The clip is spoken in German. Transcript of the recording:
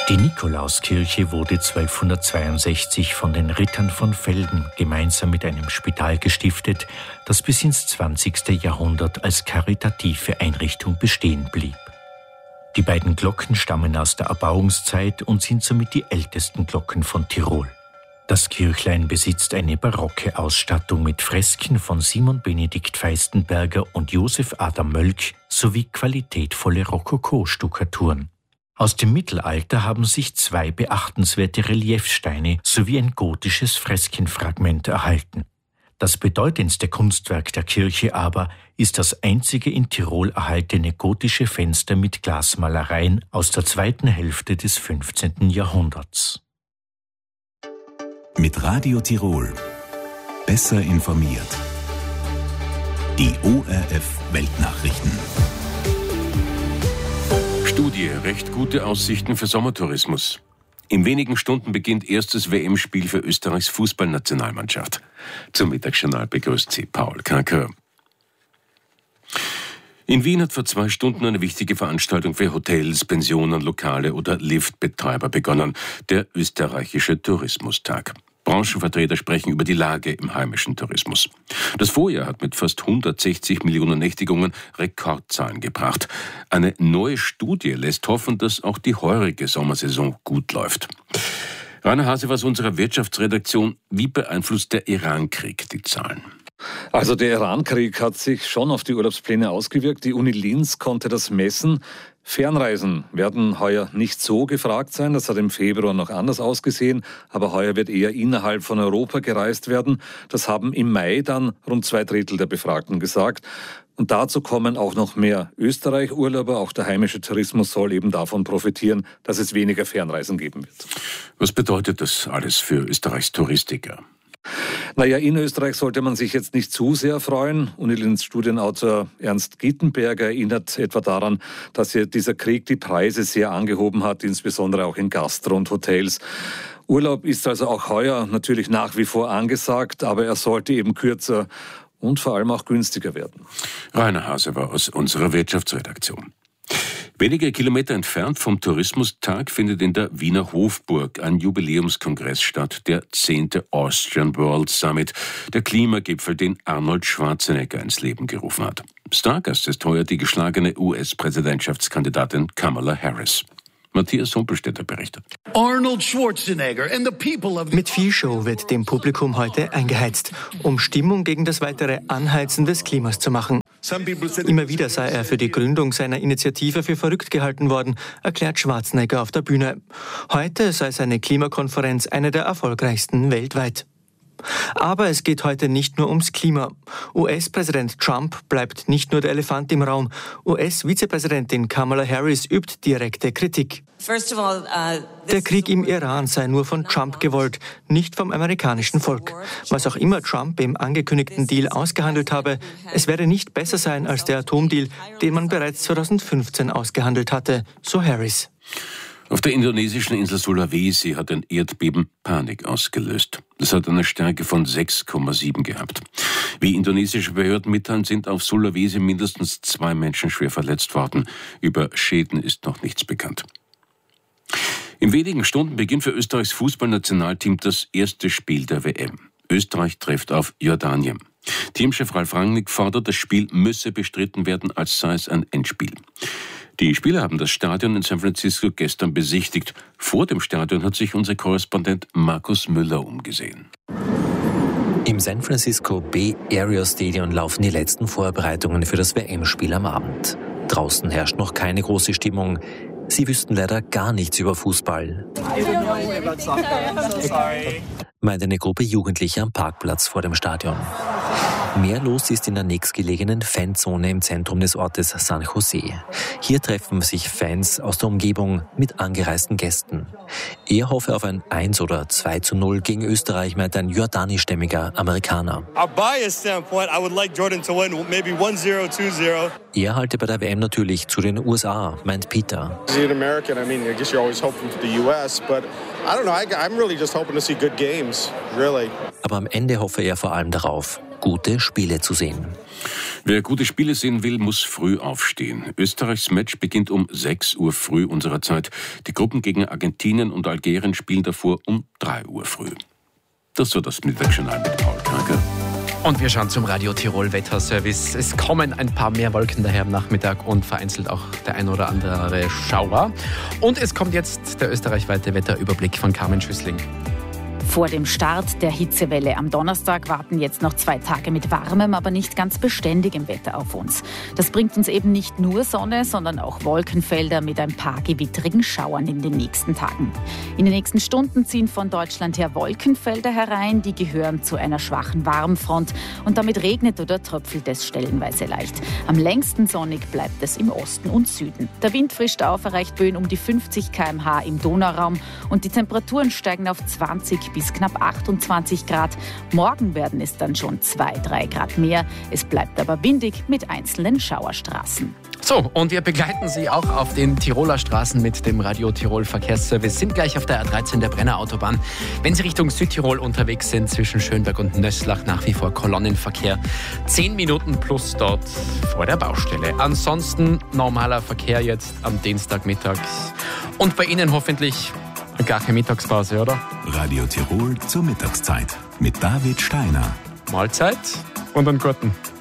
Die Nikolauskirche wurde 1262 von den Rittern von Velden gemeinsam mit einem Spital gestiftet, das bis ins 20. Jahrhundert als karitative Einrichtung bestehen blieb. Die beiden Glocken stammen aus der Erbauungszeit und sind somit die ältesten Glocken von Tirol. Das Kirchlein besitzt eine barocke Ausstattung mit Fresken von Simon Benedikt Feistenberger und Josef Adam Mölk sowie qualitätvolle Rokoko-Stuckaturen. Aus dem Mittelalter haben sich 2 beachtenswerte Reliefsteine sowie ein gotisches Freskenfragment erhalten. Das bedeutendste Kunstwerk der Kirche aber ist das einzige in Tirol erhaltene gotische Fenster mit Glasmalereien aus der zweiten Hälfte des 15. Jahrhunderts. Mit Radio Tirol. Besser informiert. Die ORF Weltnachrichten. Studie, recht gute Aussichten für Sommertourismus. In wenigen Stunden beginnt erstes WM-Spiel für Österreichs Fußballnationalmannschaft. Zum Mittagsjournal begrüßt sie Paul Kanker. In Wien hat vor 2 Stunden eine wichtige Veranstaltung für Hotels, Pensionen, Lokale oder Liftbetreiber begonnen, der österreichische Tourismustag. Branchenvertreter sprechen über die Lage im heimischen Tourismus. Das Vorjahr hat mit fast 160 Millionen Nächtigungen Rekordzahlen gebracht. Eine neue Studie lässt hoffen, dass auch die heurige Sommersaison gut läuft. Rainer Hase aus unserer Wirtschaftsredaktion. Wie beeinflusst der Irankrieg die Zahlen? Also der Irankrieg hat sich schon auf die Urlaubspläne ausgewirkt. Die Uni Linz konnte das messen. Fernreisen werden heuer nicht so gefragt sein. Das hat im Februar noch anders ausgesehen. Aber heuer wird eher innerhalb von Europa gereist werden. Das haben im Mai dann rund 2/3 der Befragten gesagt. Und dazu kommen auch noch mehr Österreich-Urlauber. Auch der heimische Tourismus soll eben davon profitieren, dass es weniger Fernreisen geben wird. Was bedeutet das alles für Österreichs Touristiker? Naja, in Österreich sollte man sich jetzt nicht zu sehr freuen. Unilinz Studienautor Ernst Gittenberger erinnert etwa daran, dass dieser Krieg die Preise sehr angehoben hat, insbesondere auch in Gastro und Hotels. Urlaub ist also auch heuer natürlich nach wie vor angesagt, aber er sollte eben kürzer und vor allem auch günstiger werden. Rainer Hase war aus unserer Wirtschaftsredaktion. Wenige Kilometer entfernt vom Tourismustag findet in der Wiener Hofburg ein Jubiläumskongress statt, der 10. Austrian World Summit, der Klimagipfel, den Arnold Schwarzenegger ins Leben gerufen hat. Stargast ist heuer die geschlagene US-Präsidentschaftskandidatin Kamala Harris. Matthias Humpelstädter berichtet. Arnold Schwarzenegger and the people of Mit viel Show wird dem Publikum heute eingeheizt, um Stimmung gegen das weitere Anheizen des Klimas zu machen. Immer wieder sei er für die Gründung seiner Initiative für verrückt gehalten worden, erklärt Schwarzenegger auf der Bühne. Heute sei seine Klimakonferenz eine der erfolgreichsten weltweit. Aber es geht heute nicht nur ums Klima. US-Präsident Trump bleibt nicht nur der Elefant im Raum. US-Vizepräsidentin Kamala Harris übt direkte Kritik. Der Krieg im Iran sei nur von Trump gewollt, nicht vom amerikanischen Volk. Was auch immer Trump im angekündigten Deal ausgehandelt habe, es werde nicht besser sein als der Atomdeal, den man bereits 2015 ausgehandelt hatte, so Harris. Auf der indonesischen Insel Sulawesi hat ein Erdbeben Panik ausgelöst. Es hat eine Stärke von 6,7 gehabt. Wie indonesische Behörden mitteilen, sind auf Sulawesi mindestens 2 Menschen schwer verletzt worden. Über Schäden ist noch nichts bekannt. In wenigen Stunden beginnt für Österreichs Fußballnationalteam das erste Spiel der WM. Österreich trifft auf Jordanien. Teamchef Ralf Rangnick fordert, das Spiel müsse bestritten werden, als sei es ein Endspiel. Die Spieler haben das Stadion in San Francisco gestern besichtigt. Vor dem Stadion hat sich unser Korrespondent Markus Müller umgesehen. Im San Francisco Bay Area Stadion laufen die letzten Vorbereitungen für das WM-Spiel am Abend. Draußen herrscht noch keine große Stimmung. Sie wüssten leider gar nichts über Fußball, meint eine Gruppe Jugendlicher am Parkplatz vor dem Stadion. Mehr los ist in der nächstgelegenen Fanzone im Zentrum des Ortes San Jose. Hier treffen sich Fans aus der Umgebung mit angereisten Gästen. Er hoffe auf ein 1 oder 2:0 gegen Österreich, meint ein jordanischstämmiger Amerikaner. Er halte bei der WM natürlich zu den USA, meint Peter. Aber am Ende hoffe er vor allem darauf, gute Spiele zu sehen. Wer gute Spiele sehen will, muss früh aufstehen. Österreichs Match beginnt um 6 Uhr früh unserer Zeit. Die Gruppen gegen Argentinien und Algerien spielen davor um 3 Uhr früh. Das war das Mittagsjournal mit Paul Kranker. Und wir schauen zum Radio Tirol Wetterservice. Es kommen ein paar mehr Wolken daher am Nachmittag und vereinzelt auch der ein oder andere Schauer. Und es kommt jetzt der österreichweite Wetterüberblick von Carmen Schüssling. Vor dem Start der Hitzewelle am Donnerstag warten jetzt noch 2 Tage mit warmem, aber nicht ganz beständigem Wetter auf uns. Das bringt uns eben nicht nur Sonne, sondern auch Wolkenfelder mit ein paar gewittrigen Schauern in den nächsten Tagen. In den nächsten Stunden ziehen von Deutschland her Wolkenfelder herein, die gehören zu einer schwachen Warmfront und damit regnet oder tröpfelt es stellenweise leicht. Am längsten sonnig bleibt es im Osten und Süden. Der Wind frischt auf, erreicht Böen um die 50 km/h im Donauraum und die Temperaturen steigen auf 20 bis knapp 28 Grad. Morgen werden es dann schon 2-3 Grad mehr. Es bleibt aber windig mit einzelnen Schauerstraßen. So, und wir begleiten Sie auch auf den Tiroler Straßen mit dem Radio Tirol Verkehrsservice. Sind gleich auf der A13 der Brenner Autobahn. Wenn Sie Richtung Südtirol unterwegs sind, zwischen Schönberg und Nösslach nach wie vor Kolonnenverkehr. 10 Minuten plus dort vor der Baustelle. Ansonsten normaler Verkehr jetzt am Dienstagmittag. Und bei Ihnen hoffentlich gar keine Mittagspause, oder? Radio Tirol zur Mittagszeit mit David Steiner. Mahlzeit und einen guten.